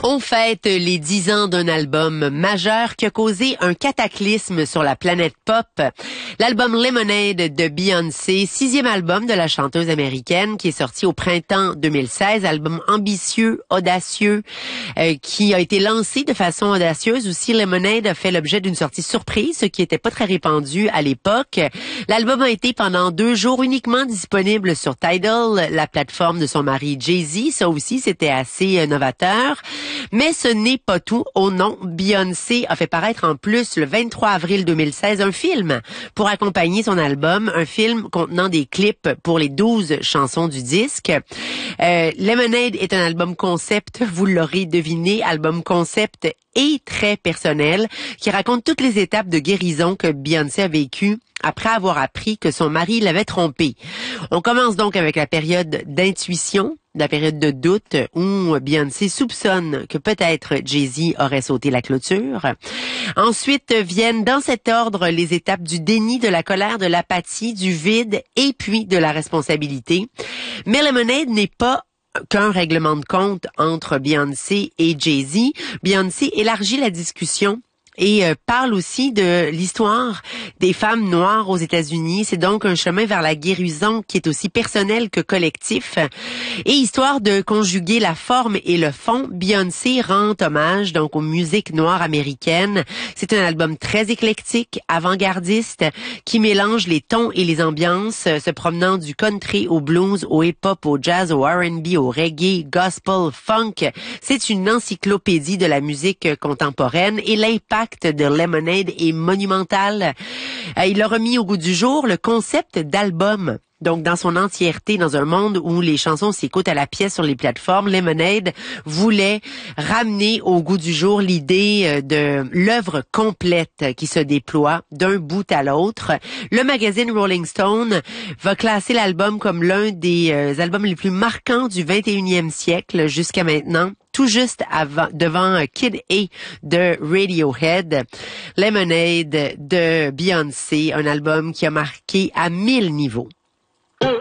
On fête les 10 ans d'un album majeur qui a causé un cataclysme sur la planète pop. L'album Lemonade de Beyoncé, 6e album de la chanteuse américaine qui est sorti au printemps 2016, album ambitieux, audacieux, qui a été lancé de façon audacieuse. Aussi, Lemonade a fait l'objet d'une sortie surprise, ce qui n'était pas très répandu à l'époque. L'album a été pendant 2 jours uniquement disponible sur Tidal, la plateforme de son mari Jay-Z. Ça aussi, c'était assez novateur. Mais ce n'est pas tout. Oh non, Beyoncé a fait paraître en plus le 23 avril 2016 un film pour accompagner son album, un film contenant des clips pour les 12 chansons du disque. Lemonade est un album concept, vous l'aurez deviné, album concept et très personnel qui raconte toutes les étapes de guérison que Beyoncé a vécues après avoir appris que son mari l'avait trompée. On commence donc avec la période d'intuition, la période de doute où Beyoncé soupçonne que peut-être Jay-Z aurait sauté la clôture. Ensuite viennent dans cet ordre les étapes du déni, de la colère, de l'apathie, du vide et puis de la responsabilité. Mais Lemonade n'est pas qu'un règlement de compte entre Beyoncé et Jay-Z. Beyoncé élargit la discussion et parle aussi de l'histoire des femmes noires aux États-Unis. C'est donc un chemin vers la guérison qui est aussi personnel que collectif. Et histoire de conjuguer la forme et le fond, Beyoncé rend hommage donc aux musiques noires américaines. C'est un album très éclectique, avant-gardiste, qui mélange les tons et les ambiances, se promenant du country au blues, au hip-hop, au jazz, au R&B, au reggae, gospel, funk. C'est une encyclopédie de la musique contemporaine et l'impact de Lemonade est monumental. Il a remis au goût du jour le concept d'album. Donc, dans son entièreté, dans un monde où les chansons s'écoutent à la pièce sur les plateformes, Lemonade voulait ramener au goût du jour l'idée de l'œuvre complète qui se déploie d'un bout à l'autre. Le magazine Rolling Stone va classer l'album comme l'un des albums les plus marquants du 21e siècle jusqu'à maintenant, tout juste devant Kid A de Radiohead. Lemonade de Beyoncé, un album qui a marqué à 1000 niveaux.